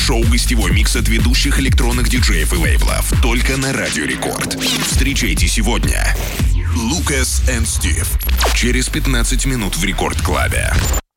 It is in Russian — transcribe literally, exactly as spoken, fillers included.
Шоу-гостевой микс от ведущих электронных диджеев и лейблов. Только на Радио Рекорд. Встречайте сегодня Лукас энд Стив. Через пятнадцать минут в Рекорд Клабе.